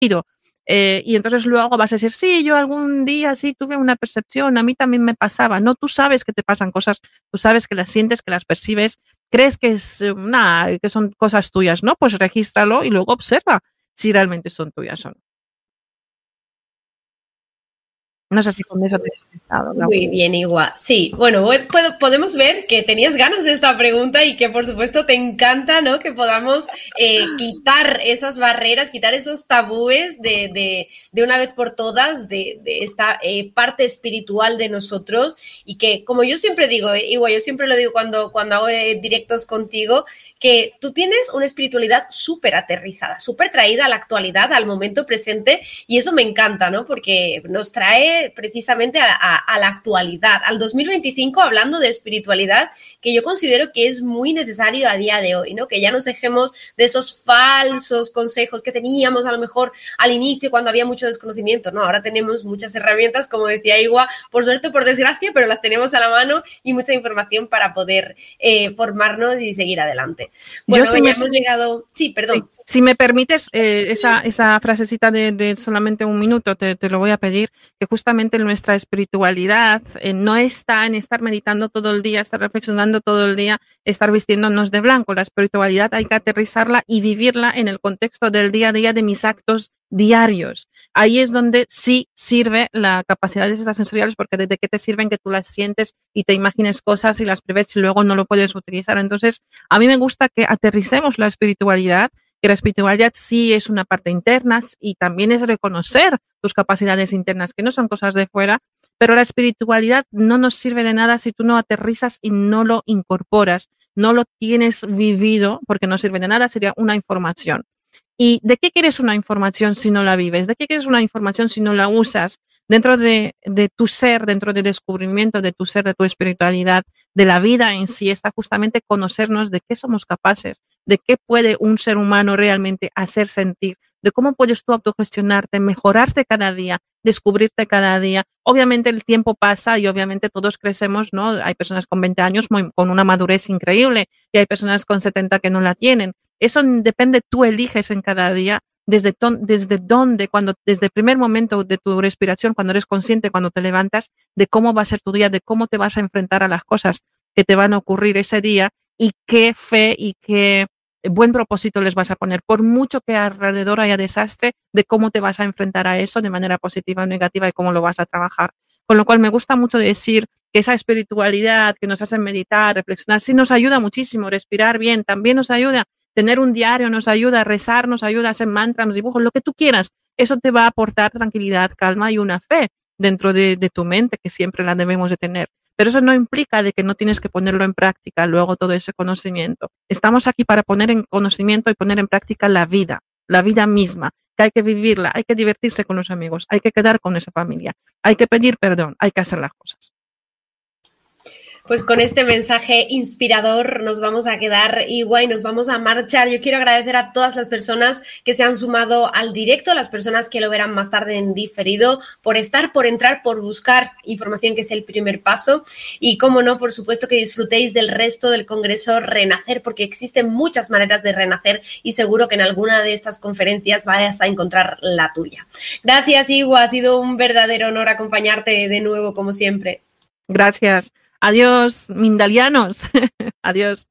lúcido. Y entonces luego vas a decir, sí, yo algún día sí tuve una percepción, a mí también me pasaba. No, tú sabes que te pasan cosas, tú sabes que las sientes, que las percibes, crees que es nada, que son cosas tuyas, ¿no? Pues regístralo y luego observa si realmente son tuyas o no. No sé si con eso te he contestado, Laura. Muy bien, Igua. Sí, bueno, podemos ver que tenías ganas de esta pregunta y que por supuesto te encanta, ¿no? Que podamos quitar esas barreras, quitar esos tabúes de una vez por todas de esta parte espiritual de nosotros y que, como yo siempre digo, Igua, yo siempre lo digo cuando hago directos contigo, que tú tienes una espiritualidad súper aterrizada, súper traída a la actualidad, al momento presente, y eso me encanta, ¿no? Porque nos trae precisamente a la actualidad, al 2025, hablando de espiritualidad, que yo considero que es muy necesario a día de hoy, ¿no? Que ya nos dejemos de esos falsos consejos que teníamos a lo mejor al inicio cuando había mucho desconocimiento, ¿no? Ahora tenemos muchas herramientas, como decía Igua, por suerte o por desgracia, pero las tenemos a la mano y mucha información para poder formarnos y seguir adelante. Yo Bueno, sí ya me, hemos llegado. Sí, perdón. sí, si me permites esa frasecita de solamente un minuto, te lo voy a pedir, que justamente nuestra espiritualidad no está en estar meditando todo el día, estar reflexionando todo el día, estar vistiéndonos de blanco. La espiritualidad hay que aterrizarla y vivirla en el contexto del día a día de mis actos diarios. Ahí es donde sí sirve la capacidad de estas sensoriales, porque desde que te sirven que tú las sientes y te imagines cosas y las prevés y luego no lo puedes utilizar. Entonces, a mí me gusta que aterricemos la espiritualidad, que la espiritualidad sí es una parte interna y también es reconocer tus capacidades internas, que no son cosas de fuera, pero la espiritualidad no nos sirve de nada si tú no aterrizas y no lo incorporas, no lo tienes vivido, porque no sirve de nada, sería una información. ¿Y de qué quieres una información si no la vives? ¿De qué quieres una información si no la usas? Dentro de tu ser, dentro del descubrimiento de tu ser, de tu espiritualidad, de la vida en sí, está justamente conocernos de qué somos capaces, de qué puede un ser humano realmente hacer sentir, de cómo puedes tú autogestionarte, mejorarte cada día, descubrirte cada día. Obviamente el tiempo pasa y obviamente todos crecemos, ¿no? Hay personas con 20 años con una madurez increíble y hay personas con 70 que no la tienen. Eso depende, tú eliges en cada día desde dónde, desde el primer momento de tu respiración, cuando eres consciente, cuando te levantas, de cómo va a ser tu día, de cómo te vas a enfrentar a las cosas que te van a ocurrir ese día y qué fe y qué buen propósito les vas a poner. Por mucho que alrededor haya desastre, de cómo te vas a enfrentar a eso de manera positiva o negativa y cómo lo vas a trabajar. Con lo cual me gusta mucho decir que esa espiritualidad que nos hace meditar, reflexionar, sí nos ayuda muchísimo, respirar bien, también nos ayuda. Tener un diario nos ayuda a rezar, nos ayuda a hacer mantras, dibujos, lo que tú quieras. Eso te va a aportar tranquilidad, calma y una fe dentro de tu mente, que siempre la debemos de tener. Pero eso no implica de que no tienes que ponerlo en práctica luego todo ese conocimiento. Estamos aquí para poner en conocimiento y poner en práctica la vida misma, que hay que vivirla, hay que divertirse con los amigos, hay que quedar con esa familia, hay que pedir perdón, hay que hacer las cosas. Pues con este mensaje inspirador nos vamos a quedar igual y nos vamos a marchar. Yo quiero agradecer a todas las personas que se han sumado al directo, a las personas que lo verán más tarde en diferido, por estar, por entrar, por buscar información, que es el primer paso. Y cómo no, por supuesto que disfrutéis del resto del Congreso Renacer, porque existen muchas maneras de renacer y seguro que en alguna de estas conferencias vas a encontrar la tuya. Gracias, Igua, ha sido un verdadero honor acompañarte de nuevo, como siempre. Gracias. Adiós, mindalianos. Adiós.